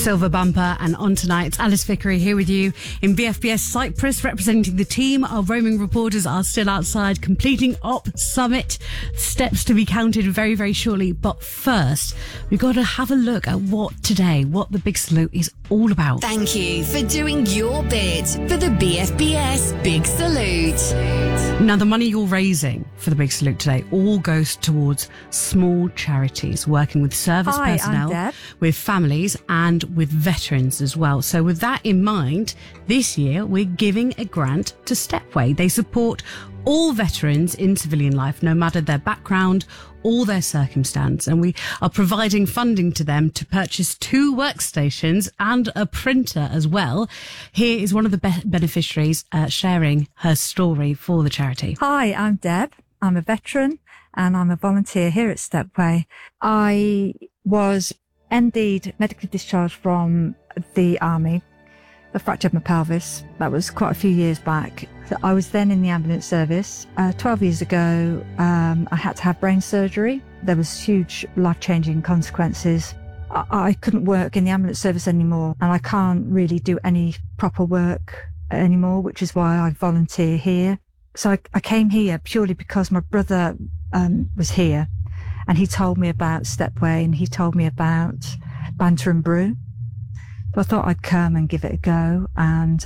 Silver Bumper, and on tonight, it's Alice Vickery here with you in BFBS Cyprus, representing the team. Our roaming reporters are still outside completing Op Summit. Steps to be counted very, very shortly. But first, we've got to have a look at what the Big Salute is all about. Thank you for doing your bit for the BFBS Big Salute. Now, the money you're raising for the Big Salute today all goes towards small charities working with service personnel, with families and with veterans as well. So with that in mind, this year we're giving a grant to Stepway. They support all veterans in civilian life, no matter their background or their circumstance. And we are providing funding to them to purchase 2 workstations and a printer as well. Here is one of the beneficiaries sharing her story for the charity. Hi, I'm Deb. I'm a veteran and I'm a volunteer here at Stepway. I was indeed medically discharged from the army. I fractured my pelvis. That was quite a few years back. So I was then in the ambulance service. 12 years ago, I had to have brain surgery. There was huge life-changing consequences. I couldn't work in the ambulance service anymore, and I can't really do any proper work anymore, which is why I volunteer here. So I came here purely because my brother was here, and he told me about Stepway, and he told me about Banter and Brew. So I thought I'd come and give it a go, and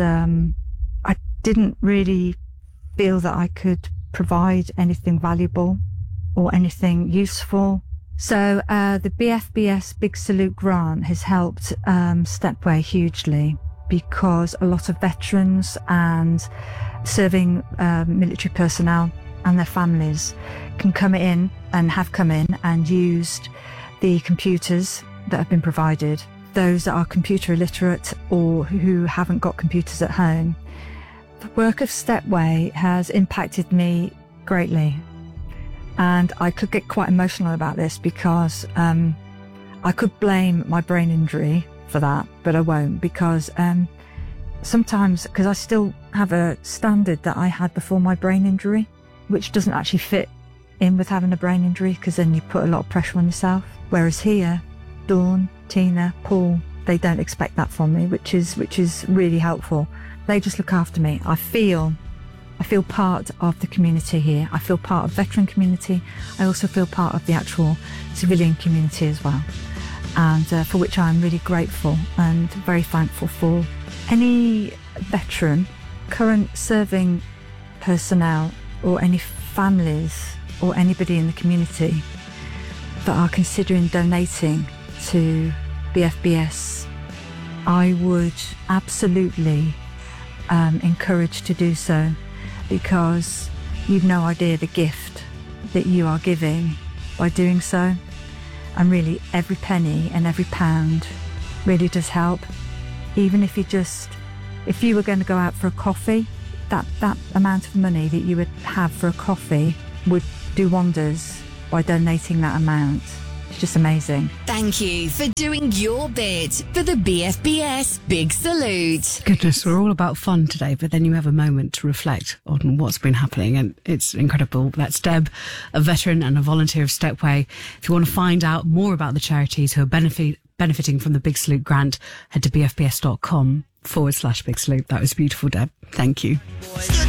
I didn't really feel that I could provide anything valuable or anything useful. So the BFBS Big Salute grant has helped Stepway hugely, because a lot of veterans and serving military personnel and their families can come in and have come in and used the computers that have been provided. Those that are computer illiterate or who haven't got computers at home. The work of Stepway has impacted me greatly, and I could get quite emotional about this because I could blame my brain injury for that, but I won't, because sometimes, because I still have a standard that I had before my brain injury, which doesn't actually fit in with having a brain injury, because then you put a lot of pressure on yourself. Whereas here, Dawn, Tina, Paul, they don't expect that from me, which is really helpful. They just look after me. I feel part of the community here. I feel part of the veteran community. I also feel part of the actual civilian community as well, and for which I'm really grateful and very thankful for. Any veteran, current serving personnel, or any families or anybody in the community that are considering donating to BFBS, I would absolutely encourage to do so, because you've no idea the gift that you are giving by doing so. And really, every penny and every pound really does help. Even if you were going to go out for a coffee, that amount of money that you would have for a coffee would do wonders by donating that amount. It's just amazing. Thank you for doing your bit for the BFBS Big Salute. Goodness, we're all about fun today, but then you have a moment to reflect on what's been happening, and it's incredible. That's Deb, a veteran and a volunteer of Stepway. If you want to find out more about the charities who are benefiting from the Big Salute grant, head to bfbs.com/Big Salute. That was beautiful, Deb. Thank you.